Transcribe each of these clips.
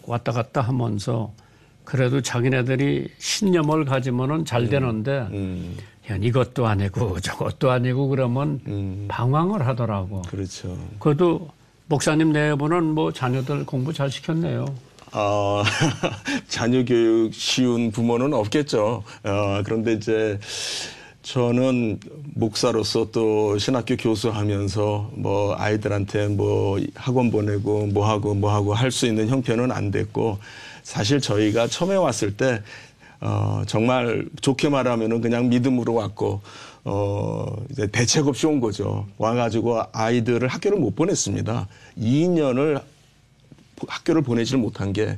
왔다 갔다 하면서 그래도 자기네들이 신념을 가지면은 잘 되는데 이것도 아니고 저것도 아니고 그러면 방황을 하더라고. 그렇죠. 그래도 목사님 내부는 뭐 자녀들 공부 잘 시켰네요. 자녀 교육 쉬운 부모는 없겠죠. 그런데 이제 저는 목사로서 또 신학교 교수하면서 뭐 아이들한테 뭐 학원 보내고 뭐 하고 할 수 있는 형편은 안 됐고, 사실 저희가 처음에 왔을 때 정말 좋게 말하면은 그냥 믿음으로 왔고 이제 대책 없이 온 거죠. 와가지고 아이들을 학교를 못 보냈습니다. 2년을 학교를 보내질 못한 게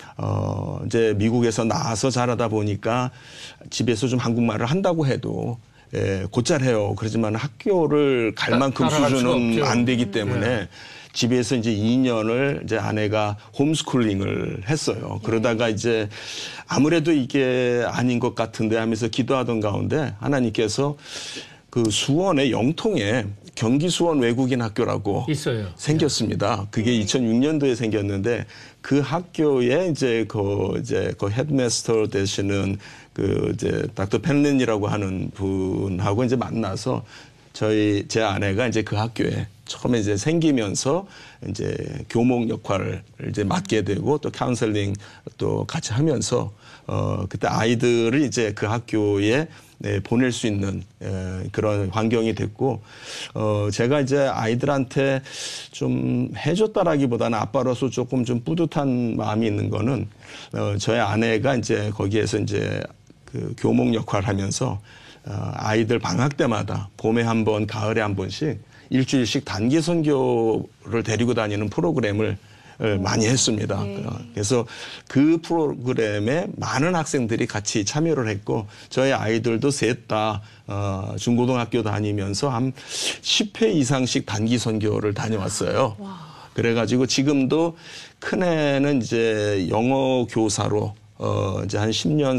이제 미국에서 나와서 자라다 보니까 집에서 좀 한국말을 한다고 해도 곧잘 해요. 그렇지만 학교를 갈 만큼 수준은 안 되기 때문에 집에서 이제 2년을 이제 아내가 홈스쿨링을 했어요. 그러다가 이제 아무래도 이게 아닌 것 같은데 하면서 기도하던 가운데 하나님께서 그 수원의 영통에 경기 수원 외국인 학교라고 있어요. 생겼습니다. 그게 2006년도에 생겼는데 그 학교에 이제 그 헤드마스터 되시는 그 이제 닥터 펜린이라고 하는 분하고 이제 만나서 제 아내가 이제 그 학교에 처음에 이제 생기면서 이제 교목 역할을 이제 맡게 되고 또 카운셀링 또 같이 하면서 그때 아이들을 이제 그 학교에 보낼 수 있는 그런 환경이 됐고, 제가 이제 아이들한테 좀 해줬다라기보다는 아빠로서 조금 좀 뿌듯한 마음이 있는 거는 저희 아내가 이제 거기에서 이제 그 교목 역할을 하면서 아이들 방학 때마다 봄에 한 번, 가을에 한 번씩 일주일씩 단기 선교를 데리고 다니는 프로그램을 많이 했습니다. 그래서 그 프로그램에 많은 학생들이 같이 참여를 했고, 저희 아이들도 셋 다 중고등학교 다니면서 한 10회 이상씩 단기 선교를 다녀왔어요. 그래가지고 지금도 큰애는 이제 영어 교사로 이제 한 10년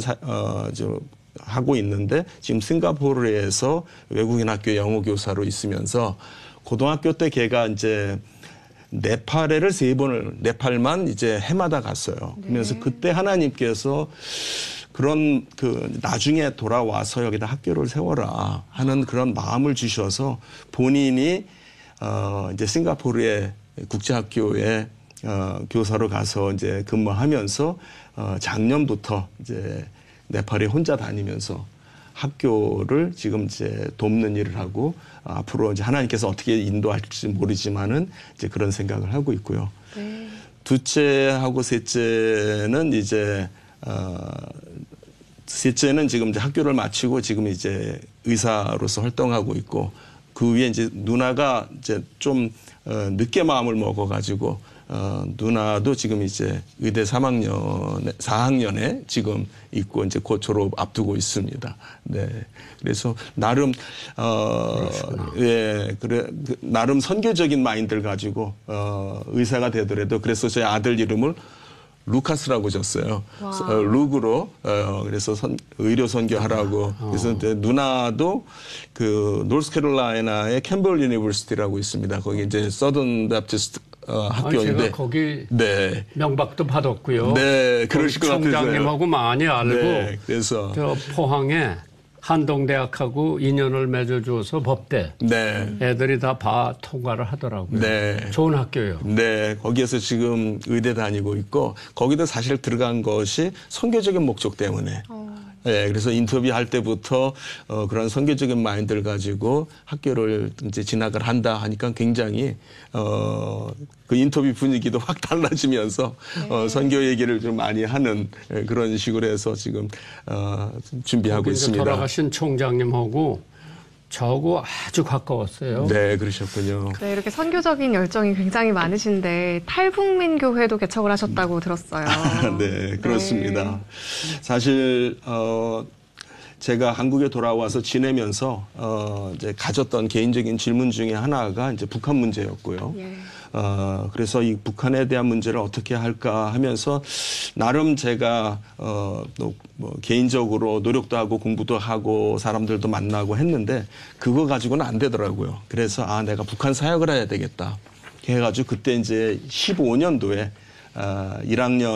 하고 있는데, 지금 싱가포르에서 외국인 학교 영어 교사로 있으면서 고등학교 때 걔가 이제 네팔에를 3번을, 네팔만 이제 해마다 갔어요. 그러면서 그때 하나님께서 그런 나중에 돌아와서 여기다 학교를 세워라 하는 그런 마음을 주셔서 본인이 이제 싱가포르의 국제학교에 교사로 가서 이제 근무하면서 작년부터 이제 네팔에 혼자 다니면서 학교를 지금 이제 돕는 일을 하고, 앞으로 이제 하나님께서 어떻게 인도할지 모르지만은 이제 그런 생각을 하고 있고요. 둘째하고 셋째는 이제 셋째는 지금 이제 학교를 마치고 지금 이제 의사로서 활동하고 있고, 그 위에 이제 누나가 이제 좀 늦게 마음을 먹어가지고 누나도 지금 이제 의대 4학년에 지금 있고 이제 곧 졸업 앞두고 있습니다. 네. 그래서 나름 나름 선교적인 마인드를 가지고 의사가 되더라도, 그래서 제 아들 이름을 루카스라고 줬어요. 룩으로 그래서 의료 선교하라고. 그래서 누나도 그 노스캐롤라이나의 캠벌 유니버시티라고 있습니다. 거기 이제 서던 베프티스트 학교인데 제가 거기 명박도 받았고요. 네, 그러실 것 같아요. 총장님하고 많이 알고. 네, 그래서 저 포항에 한동대학하고 인연을 맺어줘서 법대 애들이 다 통과를 하더라고요. 네. 좋은 학교요. 네, 거기에서 지금 의대 다니고 있고, 거기도 사실 들어간 것이 선교적인 목적 때문에. 네, 그래서 인터뷰할 때부터 그런 선교적인 마인드를 가지고 학교를 이제 진학을 한다 하니까 굉장히 그 인터뷰 분위기도 확 달라지면서 선교 얘기를 좀 많이 하는 그런 식으로 해서 지금 준비하고 있습니다. 돌아가신 총장님하고 저하고 아주 가까웠어요. 네, 그러셨군요. 네, 이렇게 선교적인 열정이 굉장히 많으신데 탈북민 교회도 개척을 하셨다고 들었어요. 네, 그렇습니다. 네. 사실 제가 한국에 돌아와서 지내면서 이제 가졌던 개인적인 질문 중에 하나가 이제 북한 문제였고요. 그래서 이 북한에 대한 문제를 어떻게 할까 하면서 나름 제가 또 뭐 개인적으로 노력도 하고 공부도 하고 사람들도 만나고 했는데 그거 가지고는 안 되더라고요. 그래서 내가 북한 사역을 해야 되겠다 해가지고 그때 이제 15년도에 1학년